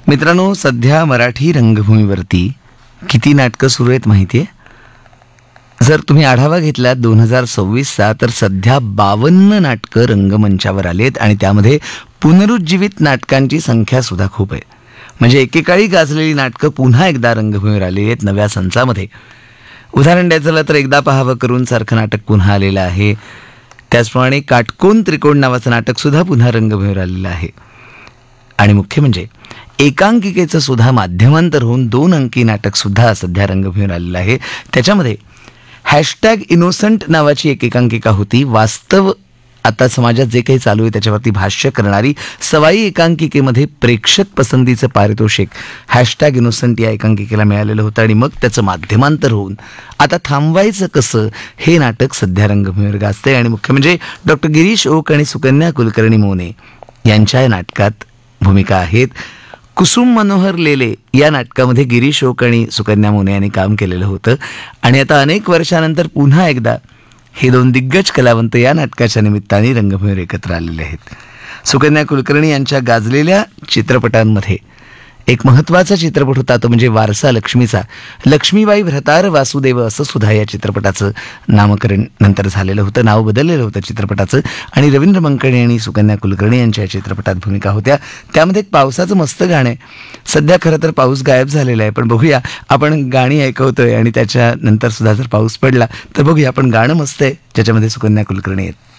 मित्रांनो, सध्या मराठी रंगभूमीवरती किती नाटकं सुरू आहेत माहिती आहे? जर तुम्ही आढावा घेतला 2026चा तर सध्या 52 नाटकं रंगमंचावर आलेत आणि त्यामध्ये पुनरुज्जीवित नाटकांची संख्या सुद्धा खूप आहे. म्हणजे एकेकाळी गाजलेली नाटकं पुन्हा एकदा रंगभूमीवर आलेली आहेत नव्या संचामध्ये. उदाहरण द्यायचं झालं तर एकदा पहावं करून सारखं नाटक पुन्हा आलेलं आहे. त्याचप्रमाणे काटकोन त्रिकोण नावाचं नाटक सुद्धा पुन्हा रंगभूमीवर आलेलं आहे. आणि मुख्य म्हणजे एकांकिकेचं सुद्धा माध्यमांतर होऊन 2 अंकी नाटक सुद्धा सध्या रंगभूमीवर आलेलं आहे. त्याच्यामध्ये #इनोसंट नावाची एक एकांकिका होती. वास्तव आता समाजात जे काही चालू आहे त्याच्यावरती भाष्य करणारी सवाई एकांकिकेमध्ये प्रेक्षक पसंतीचं पारितोषिक #इनोसंट या एकांकिकेला मिळालेलं होतं आणि मग त्याचं माध्यमांतर होऊन आता थांबवायचं कसं हे नाटक सध्या रंगभूमीवर गाजतंय. आणि मुख्य म्हणजे डॉक्टर गिरीश ओक आणि सुकन्या कुलकर्णी मोने यांच्या या नाटकात भूमिका आहेत. कुसुम मनोहर लेले या नाटकामध्ये गिरीश ओक आणि सुकन्या मोने यांनी काम केलेलं होतं आणि आता अनेक वर्षानंतर पुन्हा एकदा हे 2 दिग्गज कलावंत या नाटकाच्या निमित्ताने रंगभूमीवर एकत्र आलेले आहेत. सुकन्या कुलकर्णी यांच्या गाजलेल्या चित्रपटांमध्ये एक महत्त्वाचा चित्रपट होता तो म्हणजे वारसा लक्ष्मीचा. लक्ष्मीबाई भ्रतार वासुदेव असं सुद्धा या चित्रपटाचं नामकरण नंतर झालेलं होतं, नाव बदललेलं होतं चित्रपटाचं. आणि रवींद्र मंकणे आणि सुकन्या कुलकर्णी यांच्या या चित्रपटात भूमिका होत्या. त्यामध्ये एक पावसाचं मस्त गाणं आहे. सध्या खरं तर पाऊस गायब झालेला आहे, पण बघूया आपण गाणी ऐकवतोय आणि त्याच्यानंतर सुद्धा जर पाऊस पडला तर बघूया आपण गाणं मस्त आहे ज्याच्यामध्ये सुकन्या कुलकर्णी आहेत.